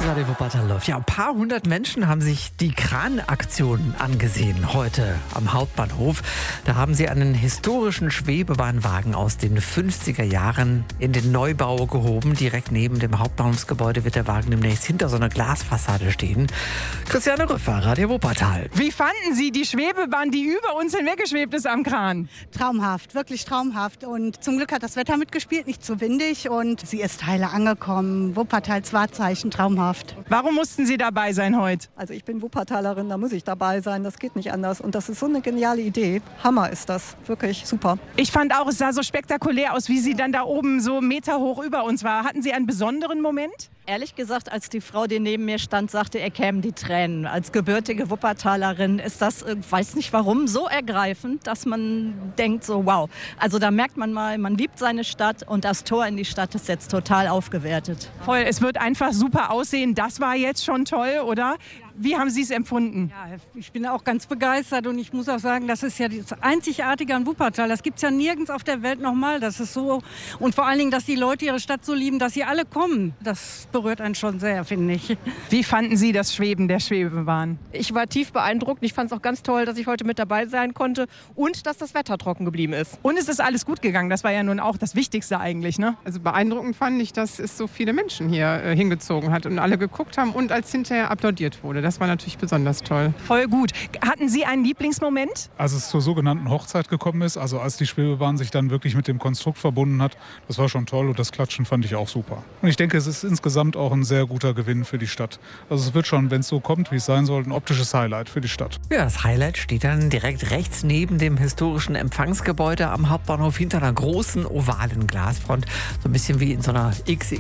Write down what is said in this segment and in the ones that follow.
Radio Wuppertal läuft. Ja, ein paar hundert Menschen haben sich die Kranaktion angesehen heute am Hauptbahnhof. Da haben sie einen historischen Schwebebahnwagen aus den 50er Jahren in den Neubau gehoben. Direkt neben dem Hauptbahnhofsgebäude wird der Wagen demnächst hinter so einer Glasfassade stehen. Christiane Rüffer, Radio Wuppertal. Wie fanden Sie die Schwebebahn, die über uns hinweggeschwebt ist am Kran? Traumhaft, wirklich traumhaft. Und zum Glück hat das Wetter mitgespielt, nicht zu windig. Und sie ist heile angekommen. Wuppertals Wahrzeichen, traumhaft. Warum mussten Sie dabei sein heute? Also ich bin Wuppertalerin, da muss ich dabei sein, das geht nicht anders. Und das ist so eine geniale Idee. Hammer ist das, wirklich super. Ich fand auch, es sah so spektakulär aus, wie sie dann da oben so meterhoch über uns war. Hatten Sie einen besonderen Moment? Ehrlich gesagt, als die Frau, die neben mir stand, sagte, er kämen die Tränen. Als gebürtige Wuppertalerin ist das, weiß nicht warum, so ergreifend, dass man denkt so, wow. Also da merkt man mal, man liebt seine Stadt und das Tor in die Stadt ist jetzt total aufgewertet. Voll, es wird einfach super aussehen. Das war jetzt schon toll, oder? Wie haben Sie es empfunden? Ja, ich bin auch ganz begeistert und ich muss auch sagen, das ist ja das Einzigartige an Wuppertal. Das gibt es ja nirgends auf der Welt nochmal. Das ist so. Und vor allen Dingen, dass die Leute ihre Stadt so lieben, dass sie alle kommen. Das berührt einen schon sehr, finde ich. Wie fanden Sie das Schweben der Schwebebahn? Ich war tief beeindruckt. Ich fand es auch ganz toll, dass ich heute mit dabei sein konnte und dass das Wetter trocken geblieben ist. Und es ist alles gut gegangen. Das war ja nun auch das Wichtigste eigentlich, ne? Also beeindruckend fand ich, dass es so viele Menschen hier hingezogen hat und alle geguckt haben und als hinterher applaudiert wurde. Das war natürlich besonders toll. Voll gut. Hatten Sie einen Lieblingsmoment? Als es zur sogenannten Hochzeit gekommen ist, also als die Schwebebahn sich dann wirklich mit dem Konstrukt verbunden hat, das war schon toll und das Klatschen fand ich auch super. Und ich denke, es ist insgesamt auch ein sehr guter Gewinn für die Stadt. Also es wird schon, wenn es so kommt, wie es sein soll, ein optisches Highlight für die Stadt. Ja, das Highlight steht dann direkt rechts neben dem historischen Empfangsgebäude am Hauptbahnhof hinter einer großen ovalen Glasfront. So ein bisschen wie in so einer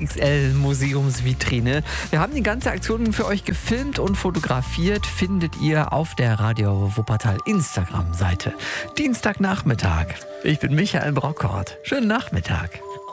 XXL-Museumsvitrine. Wir haben die ganze Aktion für euch gefilmt und fotografiert. Findet ihr auf der Radio Wuppertal Instagram-Seite. Dienstagnachmittag. Ich bin Michael Brockhort. Schönen Nachmittag.